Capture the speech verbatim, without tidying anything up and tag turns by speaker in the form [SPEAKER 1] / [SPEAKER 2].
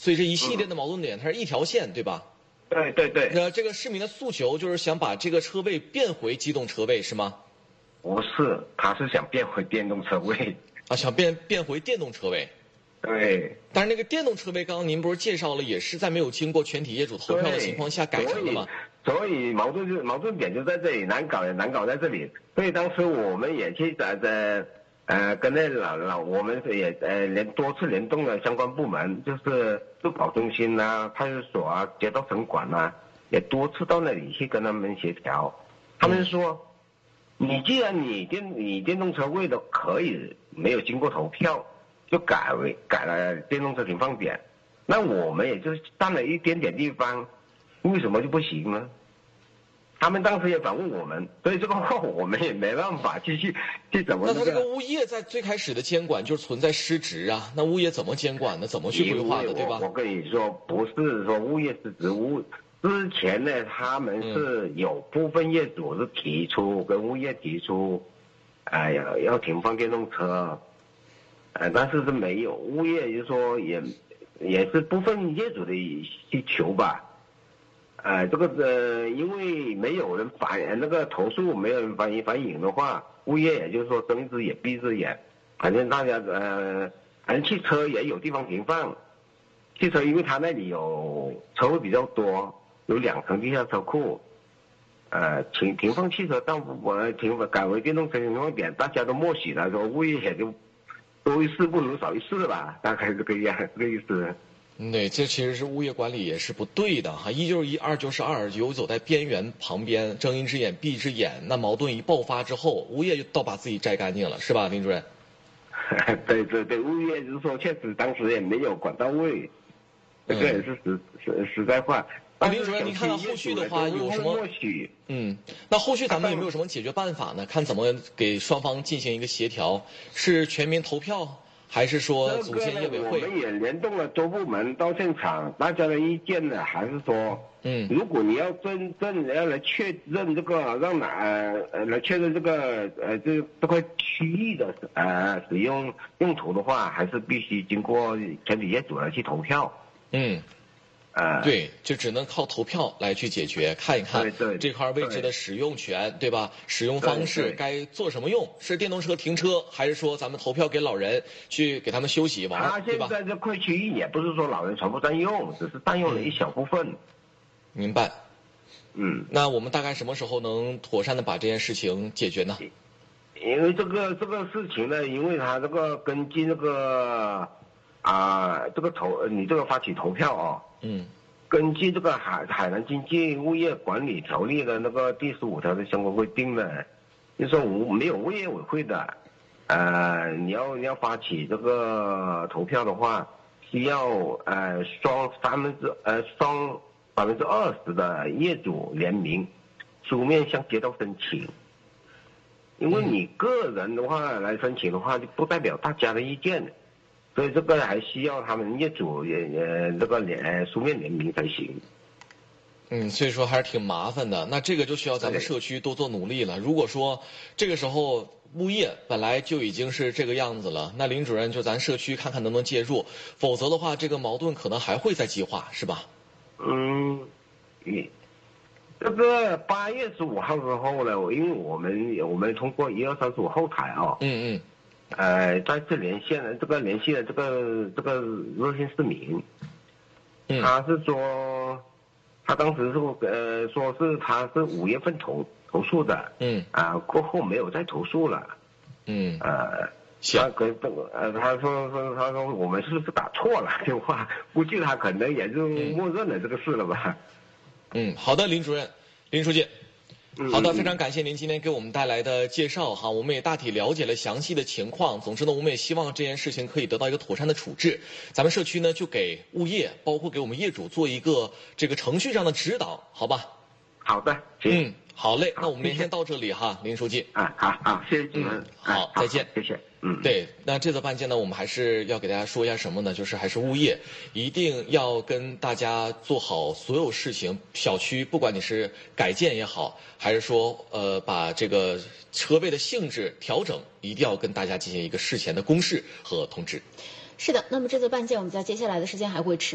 [SPEAKER 1] 所以这一系列的矛盾点，它是一条线，对吧？
[SPEAKER 2] 对对对。
[SPEAKER 1] 那这个市民的诉求就是想把这个车位变回机动车位，是吗？
[SPEAKER 2] 不是，他是想变回电动车位。
[SPEAKER 1] 啊，想变变回电动车位。
[SPEAKER 2] 对。
[SPEAKER 1] 但是那个电动车位，刚刚您不是介绍了，也是在没有经过全体业主投票的情况下改成的吗？
[SPEAKER 2] 所以矛盾就矛盾点就在这里，难搞也难搞在这里。所以当时我们也去在在呃跟那老老我们也呃联多次联动了相关部门，就是住保中心呐、啊、派出所啊、街道城管呐、啊，也多次到那里去跟他们协调。他们说，嗯、你既然你电你电动车位的可以没有经过投票就改为改了电动车停放点，那我们也就是占了一点点地方，为什么就不行呢？他们当时也反问我们，所以这个话我们也没办法继续去怎么、
[SPEAKER 1] 那他这个物业在最开始的监管就是存在失职啊，那物业怎么监管呢？怎么去规划的，对吧？
[SPEAKER 2] 我跟你说，不是说物业失职，物之前呢，他们是有部分业主是提出、嗯、跟物业提出，哎呀要停放电动车，呃，但是是没有，物业就说也也是部分业主的需求吧。呃，这个呃，因为没有人反那个投诉，没有人反映反映的话，物业也就是说睁一只眼闭一只眼，反正大家呃，反正汽车也有地方停放，汽车因为它那里有车位比较多，有两层地下车库，呃，停停放汽车，但我停改为电动车停放点，大家都默许了，说物业也就多一事不如少一事吧，大概是这个样这个意思。
[SPEAKER 1] 嗯，对，这其实是物业管理也是不对的哈，一就是一，二就是二，游走在边缘旁边，睁一只眼闭一只眼，那矛盾一爆发之后，物业就倒把自己摘干净了，是吧，林主任？
[SPEAKER 2] 对对对，物业就是说，确实当时也没有管到位，这个也是实实实在话。
[SPEAKER 1] 那林主任，您看到后续的话有什么？嗯，那后续咱们有没有什么解决办法呢？看怎么给双方进行一个协调，是全民投票？还是说组建业委会？
[SPEAKER 2] 我们也联动了多部门到现场，大家的意见呢，还是说，嗯，如果你要真正要来确认这个，让哪呃来确认这个呃这这块区域的呃使用用途的话，还是必须经过全体业主来去投票。
[SPEAKER 1] 嗯。呃，对，就只能靠投票来去解决，看一看这块位置的使用权， 对, 对吧？使用方式该做什么用？是电动车停车，还是说咱们投票给老人去给他们休息玩，对吧？
[SPEAKER 2] 他现在这块区域也不是说老人全部占用，只是占用了一小部分。
[SPEAKER 1] 明白。
[SPEAKER 2] 嗯，
[SPEAKER 1] 那我们大概什么时候能妥善的把这件事情解决呢？
[SPEAKER 2] 因为这个这个事情呢，因为他这个根据这个啊、呃、这个投你这个发起投票啊。
[SPEAKER 1] 嗯，
[SPEAKER 2] 根据这个海海南经济物业管理条例的那个第十五条的相关规定呢，就是说无没有物业委会的，呃，你要你要发起这个投票的话，需要呃双三分之呃双百分之二十的业主联名，书面向街道申请。因为你个人的话来申请的话，就不代表大家的意见。所以这个还需要他们业主也呃这个联书面联名才行。
[SPEAKER 1] 嗯，所以说还是挺麻烦的。那这个就需要咱们社区多做努力了。如果说这个时候物业本来就已经是这个样子了，那林主任就咱社区看看能不能介入，否则的话这个矛盾可能还会再激化，是吧？
[SPEAKER 2] 嗯，嗯，这个八月十五号之后呢，因为我们我们通过一二三四五后台啊，
[SPEAKER 1] 嗯嗯。
[SPEAKER 2] 呃，再次连线了这个联系了这个这个热线市民，
[SPEAKER 1] 嗯，
[SPEAKER 2] 他是说，他当时是呃说是他是五月份投投诉的，
[SPEAKER 1] 嗯，
[SPEAKER 2] 啊过后没有再投诉了，
[SPEAKER 1] 嗯，
[SPEAKER 2] 呃，
[SPEAKER 1] 行，
[SPEAKER 2] 他跟呃他说说他说我们是不是打错了电话？估计他可能也就默认了这个事了吧。
[SPEAKER 1] 嗯，好的，林主任，林书记。好的，非常感谢您今天给我们带来的介绍哈，我们也大体了解了详细的情况。总之呢，我们也希望这件事情可以得到一个妥善的处置。咱们社区呢，就给物业，包括给我们业主做一个这个程序上的指导，好吧？
[SPEAKER 2] 好的，行。
[SPEAKER 1] 嗯，好嘞，那我们先到这里哈，林书记。
[SPEAKER 2] 啊，好好，谢谢主任。
[SPEAKER 1] 好，再见，
[SPEAKER 2] 谢谢。嗯，
[SPEAKER 1] 对，那这次办件呢，我们还是要给大家说一下什么呢？就是还是物业一定要跟大家做好所有事情。小区不管你是改建也好，还是说呃把这个车位的性质调整，一定要跟大家进行一个事前的公示和通知。
[SPEAKER 3] 是的，那么这次办件我们在接下来的时间还会持